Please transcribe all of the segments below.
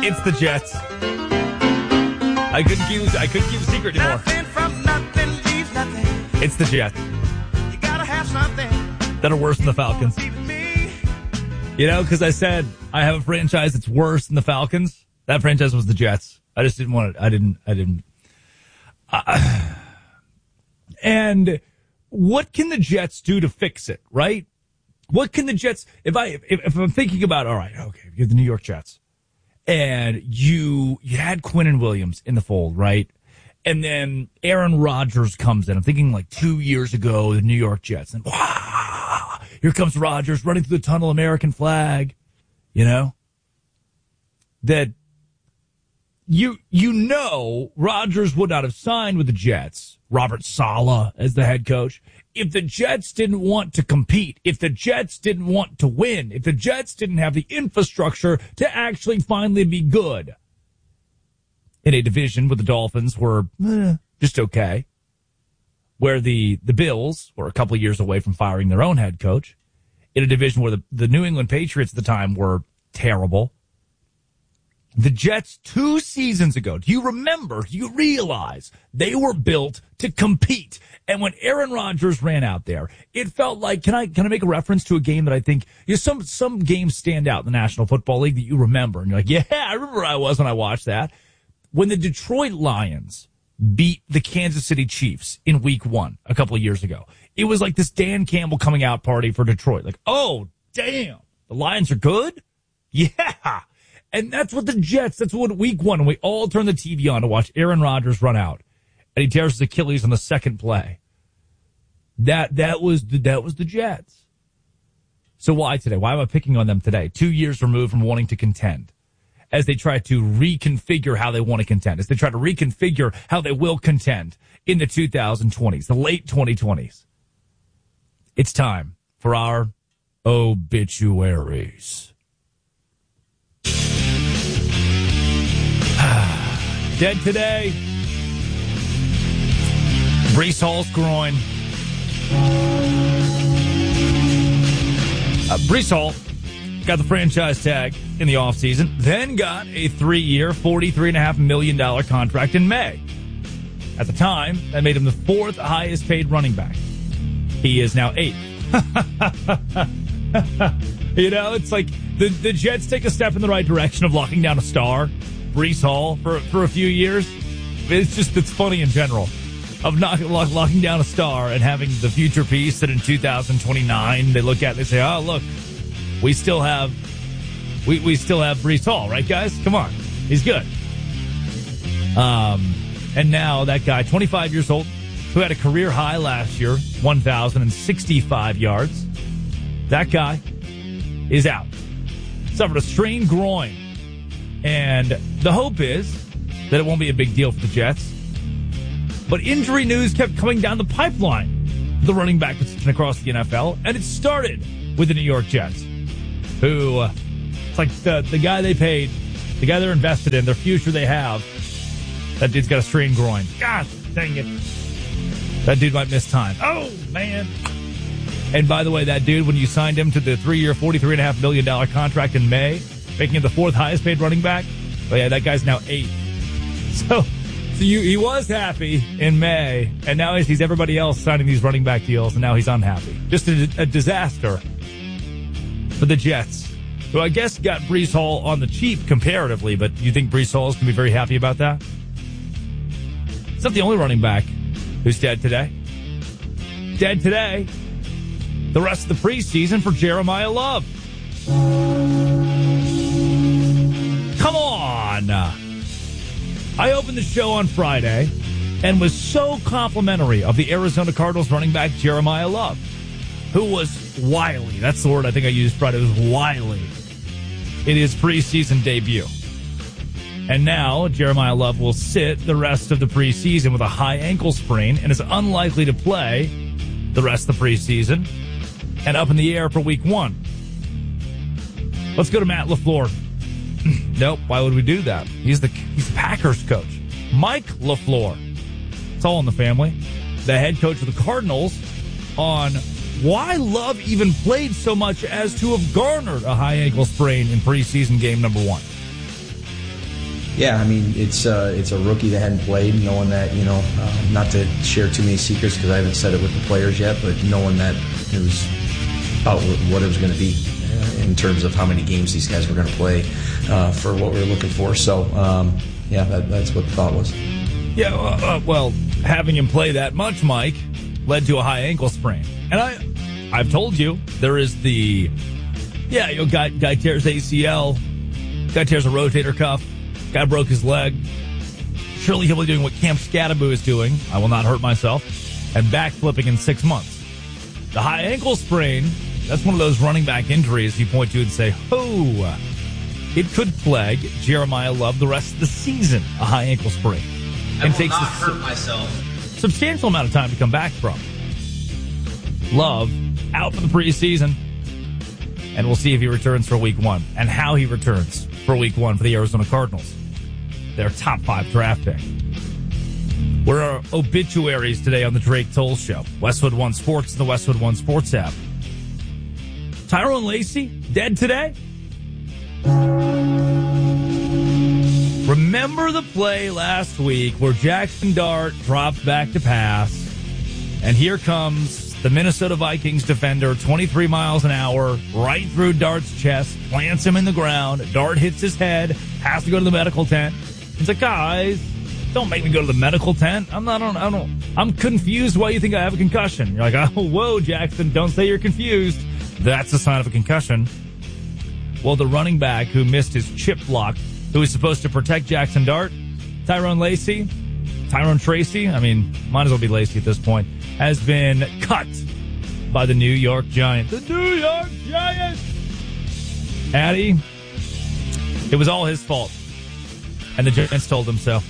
It's the Jets. I couldn't keep a secret anymore. Nothing from nothing leaves nothing. It's the Jets. You gotta have something. That are worse than the Falcons. You know, because I said I have a franchise that's worse than the Falcons. That franchise was the Jets. I just didn't want it. I didn't. And what can the Jets do to fix it, right? What can the Jets, if I'm thinking about, all right, okay, you're the New York Jets, and you had Quinnen Williams in the fold, right? And then Aaron Rodgers comes in. I'm thinking like 2 years ago, the New York Jets, and wow, here comes Rodgers running through the tunnel, American flag, you know? That you know Rodgers would not have signed with the Jets, Robert Saleh as the head coach, if the Jets didn't want to compete, if the Jets didn't want to win, if the Jets didn't have the infrastructure to actually finally be good. In a division where the Dolphins were just okay, where the Bills were a couple of years away from firing their own head coach, in a division where the New England Patriots at the time were terrible. The Jets 2 seasons ago, do you remember, do you realize they were built to compete? And when Aaron Rodgers ran out there, it felt like, can I make a reference to a game that I think, you know, some games stand out in the National Football League that you remember. And you're like, yeah, I remember where I was when I watched that. When the Detroit Lions beat the Kansas City Chiefs in week 1 a couple of years ago, it was like this Dan Campbell coming out party for Detroit. Like, oh, damn, the Lions are good? Yeah. And that's what the Jets, that's what week 1, we all turn the TV on to watch Aaron Rodgers run out. And he tears his Achilles on the second play. That was the Jets. So why today? Why am I picking on them today? 2 years removed from wanting to contend. As they try to reconfigure how they want to contend. As they try to reconfigure how they will contend in the 2020s, the late 2020s. It's time for our obituaries. Dead today. Breece Hall's groin. Breece Hall got the franchise tag in the offseason, then got a 3-year, $43.5 million contract in May. At the time, that made him the 4th highest paid running back. He is now 8th. You know, it's like the Jets take a step in the right direction of locking down a star, Breece Hall, for a few years. It's funny in general of locking down a star and having the future piece that in 2029 they look at and they say, oh, look, we still have Breece Hall, right, guys? Come on. He's good. And now that guy, 25 years old, who had a career high last year, 1,065 yards, that guy is out. Suffered a strained groin. And the hope is that it won't be a big deal for the Jets. But injury news kept coming down the pipeline for the running back position across the NFL. And it started with the New York Jets, who, it's like the guy they paid, the guy they're invested in, their future they have, that dude's got a strained groin. God dang it. That dude might miss time. Oh, man. And by the way, that dude, when you signed him to the 3-year, $43.5 million contract in May, making him the 4th highest paid running back, well, yeah, that guy's now 8th. So he was happy in May, and now he's everybody else signing these running back deals, and now he's unhappy. Just a disaster for the Jets, who I guess got Breece Hall on the cheap comparatively, but you think Breece Hall is going to be very happy about that? It's not the only running back who's dead today. Dead today, the rest of the preseason for Jeremiah Love. Come on. I opened the show on Friday and was so complimentary of the Arizona Cardinals running back Jeremiah Love, who was wily. That's the word I think I used Friday. It was wily in his preseason debut. And now Jeremiah Love will sit the rest of the preseason with a high ankle sprain and is unlikely to play the rest of the preseason and up in the air for week 1. Let's go to Matt LaFleur. Nope, why would we do that? He's the Packers coach. Mike LaFleur. It's all in the family. The head coach of the Cardinals on why Love even played so much as to have garnered a high ankle sprain in preseason game number 1. Yeah, I mean, it's a rookie that hadn't played, knowing that, not to share too many secrets because I haven't said it with the players yet, but knowing that it was about what it was going to be in terms of how many games these guys were going to play for what we were looking for. So, that's what the thought was. Yeah, well, having him play that much, Mike, led to a high ankle sprain. And I've told you, there is guy tears ACL, guy tears a rotator cuff, guy broke his leg. Surely he'll be doing what Cam Scadaboo is doing. I will not hurt myself. And backflipping in 6 months. The high ankle sprain, that's one of those running back injuries you point to and say, oh, it could plague Jeremiah Love the rest of the season, a high ankle sprain. And takes not hurt myself. Substantial amount of time to come back from. Love out for the preseason. And we'll see if he returns for week 1 and how he returns for week 1 for the Arizona Cardinals. Their top 5 draft pick. We're our obituaries today on the Drake Toll Show. Westwood One Sports, the Westwood One Sports app. Tyrone Lacey, dead today? Remember the play last week where Jackson Dart dropped back to pass, and here comes the Minnesota Vikings defender, 23 miles an hour, right through Dart's chest, plants him in the ground. Dart hits his head, has to go to the medical tent. He's like, guys, don't make me go to the medical tent. I'm confused why you think I have a concussion. You're like, oh, whoa, Jackson, don't say you're confused. That's a sign of a concussion. Well, the running back who missed his chip block, who was supposed to protect Jackson Dart, Tyrone Tracy, might as well be Lacey at this point, has been cut by the New York Giants. The New York Giants! Addy, it was all his fault. And the Giants told him so.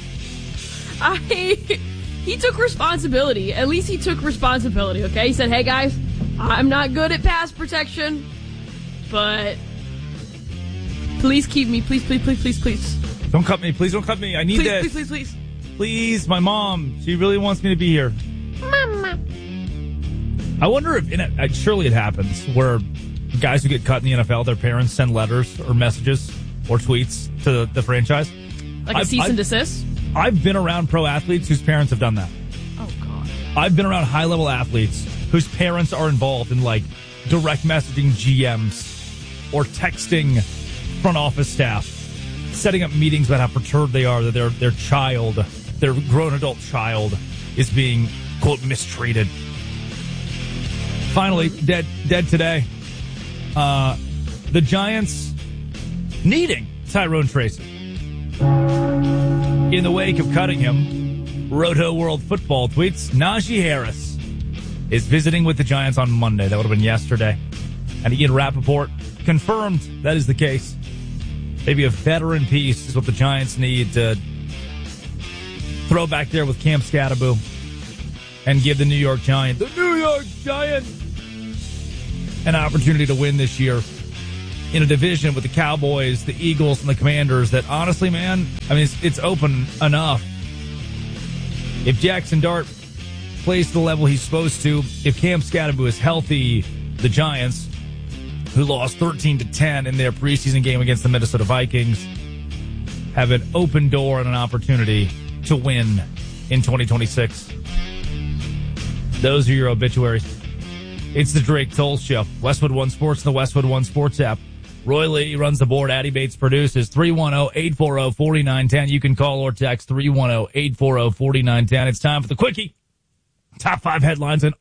He took responsibility. At least he took responsibility, okay? He said, hey, guys, I'm not good at pass protection, but please keep me. Please. Don't cut me. Please don't cut me. I need this. Please. Please, my mom. She really wants me to be here. Mama. I wonder if, surely it happens, where guys who get cut in the NFL, their parents send letters or messages or tweets to the franchise. Like a cease and desist? I've been around pro athletes whose parents have done that. Oh, God. I've been around high-level athletes whose parents are involved in, direct messaging GMs or texting front office staff, setting up meetings about how perturbed they are that their child, their grown adult child, is being, quote, mistreated. Finally, dead today. The Giants needing Tyrone Tracy. In the wake of cutting him, Roto World Football tweets, Najee Harris is visiting with the Giants on Monday. That would have been yesterday. And Ian Rappaport confirmed that is the case. Maybe a veteran piece is what the Giants need to throw back there with Cam Scadaboo and give the New York Giants, an opportunity to win this year in a division with the Cowboys, the Eagles, and the Commanders that, honestly, man, it's open enough. If Jackson Dart plays to the level he's supposed to, if Cam Scadaboo is healthy, the Giants, who lost 13-10 in their preseason game against the Minnesota Vikings, have an open door and an opportunity to win in 2026. Those are your obituaries. It's the Drake Toll Show. Westwood One Sports, the Westwood One Sports app. Roy Lee runs the board. Addy Bates produces. 310-840-4910. You can call or text 310-840-4910. It's time for the Quickie. Top 5 headlines in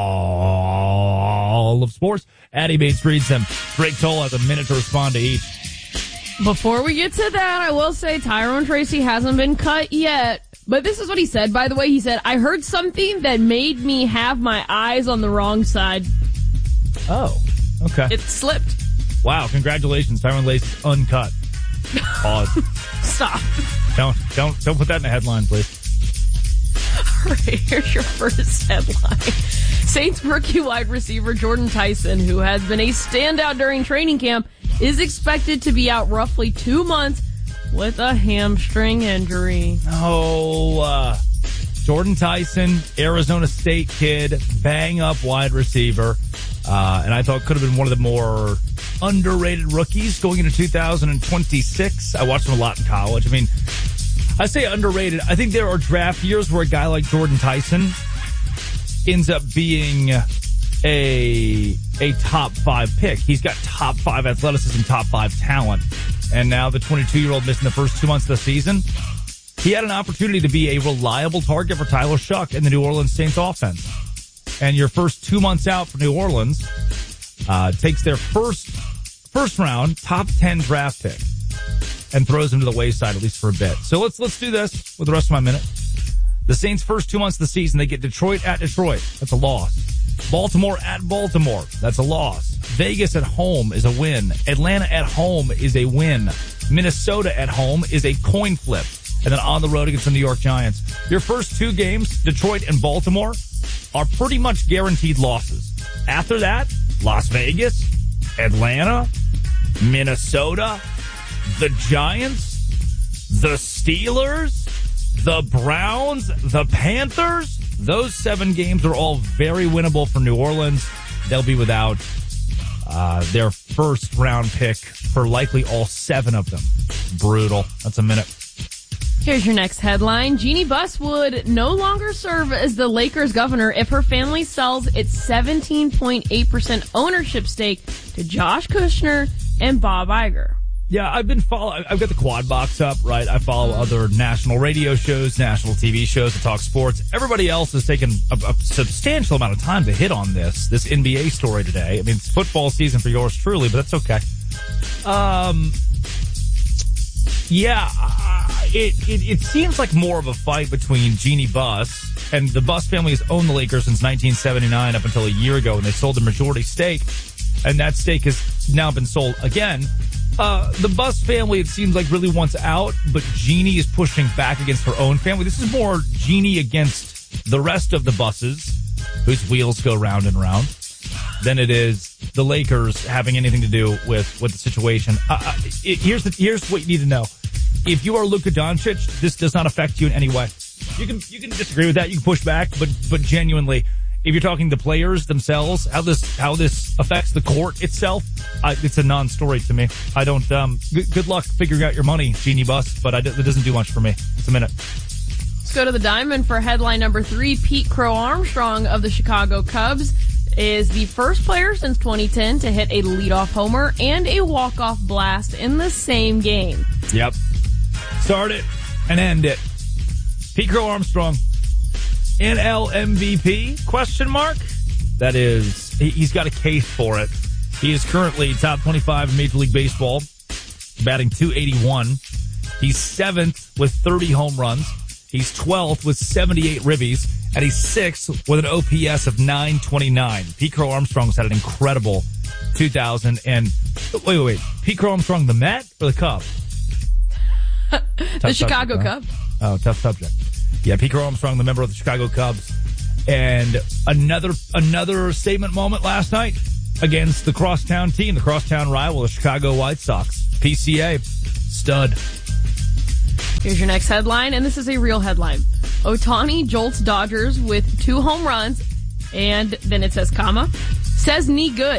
all of sports. Addy Bates reads them. Drake Toll has a minute to respond to each. Before we get to that, I will say Tyrone Tracy hasn't been cut yet. But this is what he said, by the way. He said, I heard something that made me have my eyes on the wrong side. Oh, okay. It slipped. Wow, congratulations. Tyrone Lacey's uncut. Pause. Stop. Don't put that in the headline, please. All right, here's your first headline. Saints rookie wide receiver Jordan Tyson, who has been a standout during training camp, is expected to be out roughly 2 months with a hamstring injury. Oh, Jordan Tyson, Arizona State kid, bang-up wide receiver. And I thought could have been one of the more underrated rookies going into 2026. I watched them a lot in college. I mean, I say underrated. I think there are draft years where a guy like Jordan Tyson ends up being a top 5 pick. He's got top 5 athleticism, top 5 talent. And now the 22-year-old missing the first 2 months of the season, he had an opportunity to be a reliable target for Tyler Shuck in the New Orleans Saints offense. And your first 2 months out for New Orleans takes their first round top 10 draft pick and throws him to the wayside, at least for a bit. So let's do this with the rest of my minute. The Saints' first 2 months of the season, they get Detroit at Detroit. That's a loss. Baltimore at Baltimore. That's a loss. Vegas at home is a win. Atlanta at home is a win. Minnesota at home is a coin flip. And then on the road against the New York Giants. Your first 2 games, Detroit and Baltimore, are pretty much guaranteed losses. After that, Las Vegas, Atlanta, Minnesota, the Giants, the Steelers, the Browns, the Panthers. Those 7 games are all very winnable for New Orleans. They'll be without their first round pick for likely all 7 of them. Brutal. That's a minute. Here's your next headline. Jeannie Buss would no longer serve as the Lakers governor if her family sells its 17.8% ownership stake to Josh Kushner and Bob Iger. Yeah, I've got the quad box up, right? I follow other national radio shows, national TV shows that talk sports. Everybody else has taken a substantial amount of time to hit on this NBA story today. I mean, it's football season for yours truly, but that's okay. It seems like more of a fight between Jeannie Buss, and the Buss family has owned the Lakers since 1979 up until a year ago when they sold the majority stake, and that stake has now been sold again. The Buss family, it seems like, really wants out, but Jeannie is pushing back against her own family. This is more Jeannie against the rest of the Busses, whose wheels go round and round, than it is the Lakers having anything to do with the situation. Here's what you need to know. If you are Luka Doncic, this does not affect you in any way. You can disagree with that. You can push back, but genuinely, if you're talking the players themselves, how this affects the court itself, it's a non-story to me. I don't. Good luck figuring out your money, Jeannie Buss, but it doesn't do much for me. It's a minute. Let's go to the Diamond for headline number 3. Pete Crow Armstrong of the Chicago Cubs is the first player since 2010 to hit a leadoff homer and a walk-off blast in the same game. Yep. Start it and end it. Pete Crow Armstrong, NL MVP? Question mark? That is, he's got a case for it. He is currently top 25 in Major League Baseball, batting .281. He's 7th with 30 home runs. He's 12th with 78 ribbies. And he's 6th with an OPS of 929. Pete Crow Armstrong's had an incredible 2000 and... Wait. Pete Crow Armstrong, the Met or the Cub? The Chicago Cubs. Oh, tough subject. Yeah, Pete Crow Armstrong, the member of the Chicago Cubs. And another statement moment last night against the crosstown team, the crosstown rival, the Chicago White Sox. PCA, stud. Here's your next headline, and this is a real headline. Ohtani jolts Dodgers with 2 home runs, and then it says, comma, says knee good.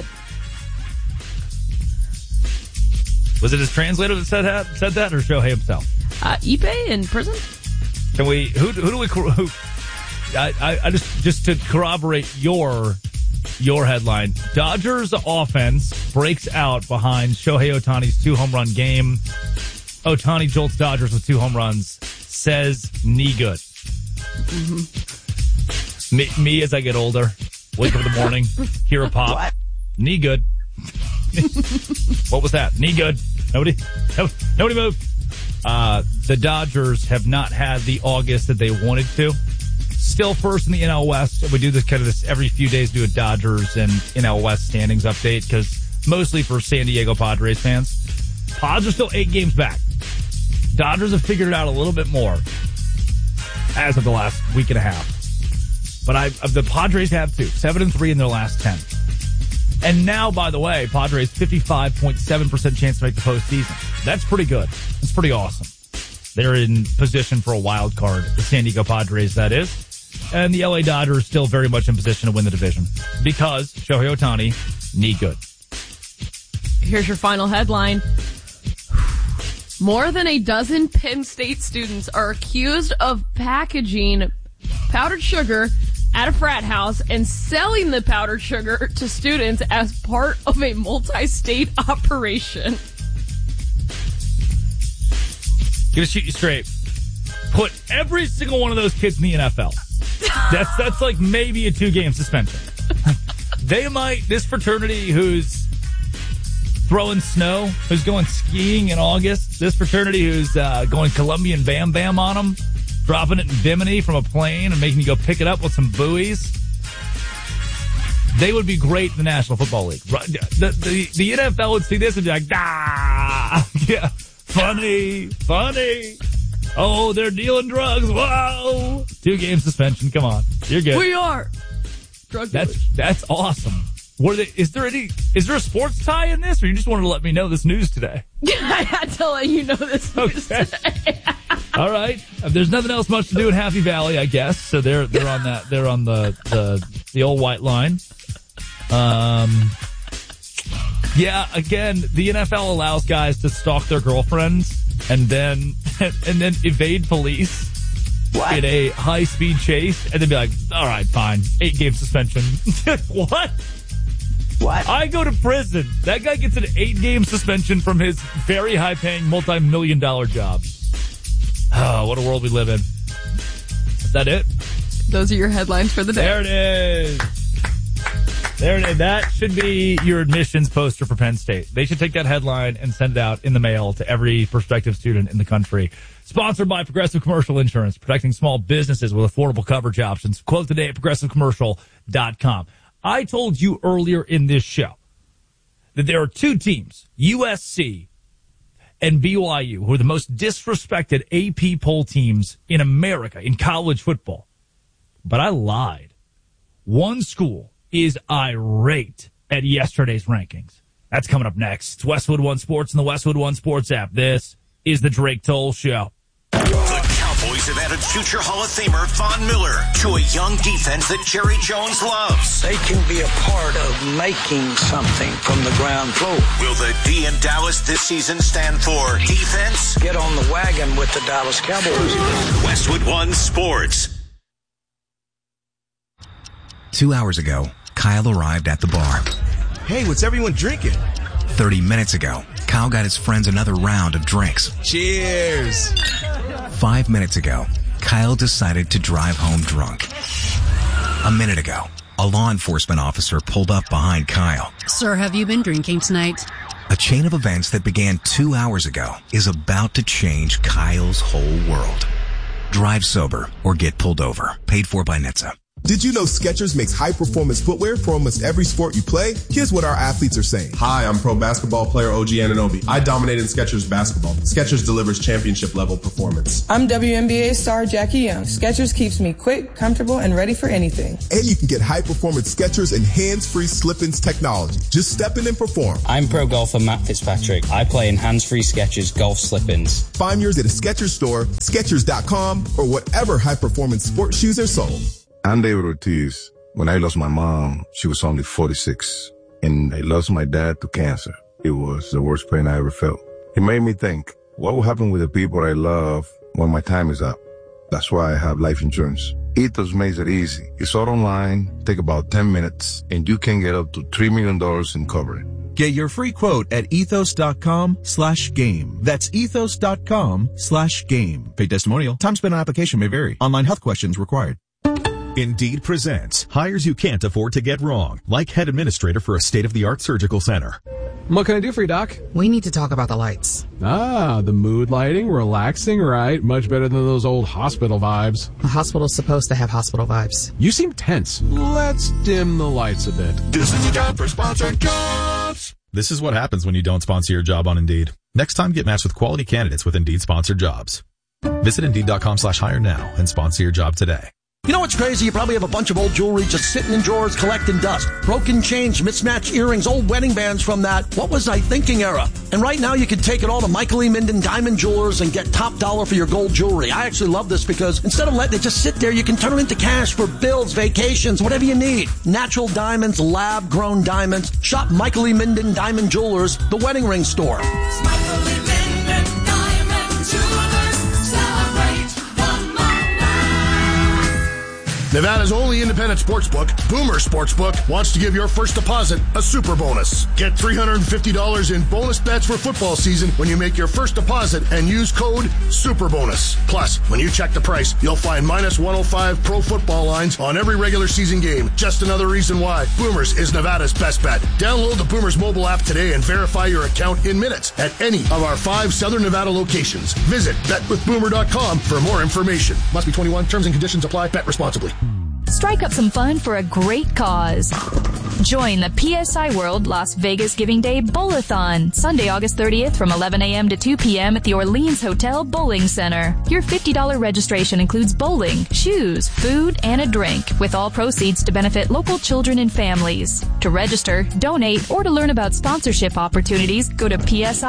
Was it his translator that said that, or Shohei himself? Ippei in prison? Can we? Who do we? I just to corroborate your headline. Dodgers offense breaks out behind Shohei Ohtani's 2 home run game. Ohtani jolts Dodgers with 2 home runs. Says knee good. Mm-hmm. Me as I get older, wake up in the morning, hear a pop. What? Knee good. What was that? Knee good. Nobody moved. The Dodgers have not had the August that they wanted to. Still first in the NL West. We do this every few days, do a Dodgers and NL West standings update, because mostly for San Diego Padres fans. Pods are still 8 games back. Dodgers have figured it out a little bit more as of the last week and a half. But the Padres have too. 7-3 in their last 10. And now, by the way, Padres 55.7% chance to make the postseason. That's pretty good. That's pretty awesome. They're in position for a wild card. The San Diego Padres, that is. And the LA Dodgers still very much in position to win the division because Shohei Ohtani, knee good. Here's your final headline. More than a dozen Penn State students are accused of packaging powdered sugar at a frat house and selling the powdered sugar to students as part of a multi-state operation. Gonna shoot you straight. Put every single one of those kids in the NFL. That's like maybe a 2-game suspension. This fraternity who's throwing snow, who's going skiing in August, this fraternity who's going Colombian Bam Bam on them, dropping it in Bimini from a plane and making you go pick it up with some buoys. They would be great in the National Football League. The NFL would see this and be like, yeah, funny. Oh, they're dealing drugs. Whoa. 2-game suspension. Come on. You're good. We are. Drug dealers. That's awesome. Is there a sports tie in this, or you just wanted to let me know this news today? I had to let you know this news today. All right. There's nothing else much to do in Happy Valley, I guess. So they're on that. They're on the old white line. Yeah. Again, the NFL allows guys to stalk their girlfriends and then evade police in a high-speed chase, and then be like, all right, fine, 8-game suspension. What? I go to prison. That guy gets an 8-game suspension from his very high-paying, multi-million-dollar job. Oh, what a world we live in. Is that it? Those are your headlines for the day. There it is. That should be your admissions poster for Penn State. They should take that headline and send it out in the mail to every prospective student in the country. Sponsored by Progressive Commercial Insurance, protecting small businesses with affordable coverage options. Quote today at progressivecommercial.com. I told you earlier in this show that there are 2 teams, USC and BYU, who are the most disrespected AP poll teams in America in college football. But I lied. One school is irate at yesterday's rankings. That's coming up next. It's Westwood One Sports and the Westwood One Sports app. This is the Drake Toll Show. The Cowboys have added future Hall of Famer Von Miller to a young defense that Jerry Jones loves. They can be a part of making something from the ground floor. Will the D in Dallas this season stand for defense? Get on the wagon with the Dallas Cowboys. Westwood One Sports. 2 hours ago, Kyle arrived at the bar. Hey, what's everyone drinking? 30 minutes ago, Kyle got his friends another round of drinks. Cheers! 5 minutes ago, Kyle decided to drive home drunk. A minute ago, a law enforcement officer pulled up behind Kyle. Sir, have you been drinking tonight? A chain of events that began 2 hours ago is about to change Kyle's whole world. Drive sober or get pulled over. Paid for by NHTSA. Did you know Skechers makes high-performance footwear for almost every sport you play? Here's what our athletes are saying. Hi, I'm pro basketball player OG Anunoby. I dominate in Skechers basketball. Skechers delivers championship-level performance. I'm WNBA star Jackie Young. Skechers keeps me quick, comfortable, and ready for anything. And you can get high-performance Skechers and hands-free slip-ins technology. Just step in and perform. I'm pro golfer Matt Fitzpatrick. I play in hands-free Skechers golf slip-ins. Find yours at a Skechers store, Skechers.com, or whatever high-performance sports shoes are sold. I'm David Ortiz. When I lost my mom, she was only 46. And I lost my dad to cancer. It was the worst pain I ever felt. It made me think, what will happen with the people I love when my time is up? That's why I have life insurance. Ethos makes it easy. It's all online, take about 10 minutes, and you can get up to $3 million in coverage. Get your free quote at ethos.com/game. That's ethos.com/game. Paid testimonial. Time spent on application may vary. Online health questions required. Indeed presents hires you can't afford to get wrong, like head administrator for a state-of-the-art surgical center. What can I do for you, Doc? We need to talk about the lights. Ah, the mood lighting, relaxing, right? Much better than those old hospital vibes. A hospital's supposed to have hospital vibes. You seem tense. Let's dim the lights a bit. This is the time for sponsored jobs. This is what happens when you don't sponsor your job on Indeed. Next time, get matched with quality candidates with Indeed sponsored jobs. Visit Indeed.com/hire now and sponsor your job today. You know what's crazy? You probably have a bunch of old jewelry just sitting in drawers collecting dust. Broken change, mismatched earrings, old wedding bands from that "what was I thinking" era. And right now you can take it all to Michael E. Minden Diamond Jewelers and get top dollar for your gold jewelry. I actually love this because instead of letting it just sit there, you can turn it into cash for bills, vacations, whatever you need. Natural diamonds, lab-grown diamonds. Shop Michael E. Minden Diamond Jewelers, the wedding ring store. Michael E. Minden Diamond Jewelers, celebrate the moment. Nevada's only independent sportsbook, Boomer Sportsbook, wants to give your first deposit a super bonus. Get $350 in bonus bets for football season when you make your first deposit and use code SUPERBONUS. Plus, when you check the price, you'll find minus 105 pro football lines on every regular season game. Just another reason why Boomers is Nevada's best bet. Download the Boomers mobile app today and verify your account in minutes at any of our 5 Southern Nevada locations. Visit betwithboomer.com for more information. Must be 21. Terms and conditions apply. Bet responsibly. Strike up some fun for a great cause. Join the PSI World Las Vegas Giving Day Bowl-a-thon, Sunday, August 30th from 11 a.m. to 2 p.m. at the Orleans Hotel Bowling Center. Your $50 registration includes bowling, shoes, food, and a drink, with all proceeds to benefit local children and families. To register, donate, or to learn about sponsorship opportunities, go to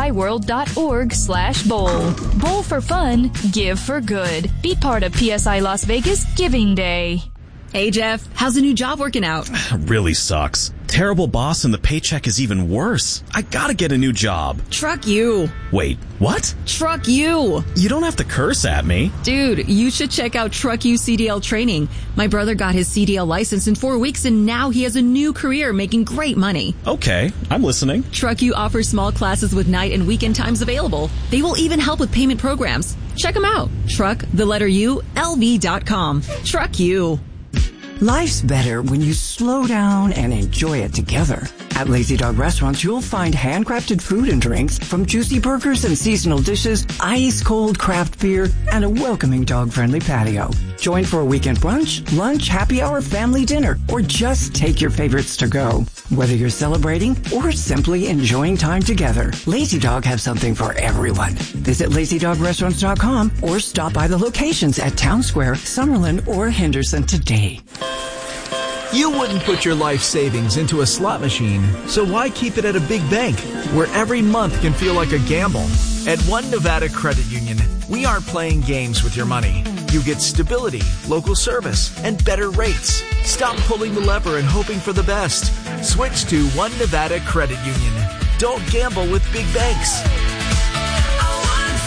psiworld.org/bowl. Bowl for fun, give for good. Be part of PSI Las Vegas Giving Day. Hey, Jeff, how's the new job working out? Really sucks. Terrible boss and the paycheck is even worse. I gotta get a new job. Truck you. Wait, what? Truck you. You don't have to curse at me. Dude, you should check out Truck You CDL training. My brother got his CDL license in 4 weeks and now he has a new career making great money. Okay, I'm listening. Truck You offers small classes with night and weekend times available. They will even help with payment programs. Check them out. Truck, the letter U, LV.com. Truck You. Life's better when you slow down and enjoy it together. At Lazy Dog Restaurants, you'll find handcrafted food and drinks, from juicy burgers and seasonal dishes, ice-cold craft beer, and a welcoming dog-friendly patio. Join for a weekend brunch, lunch, happy hour, family dinner, or just take your favorites to go. Whether you're celebrating or simply enjoying time together, Lazy Dog has something for everyone. Visit LazyDogRestaurants.com or stop by the locations at Town Square, Summerlin, or Henderson today. You wouldn't put your life savings into a slot machine, so why keep it at a big bank, where every month can feel like a gamble? At One Nevada Credit Union, we aren't playing games with your money. You get stability, local service, and better rates. Stop pulling the lever and hoping for the best. Switch to One Nevada Credit Union. Don't gamble with big banks.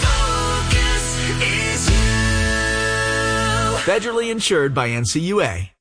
Federally insured by NCUA.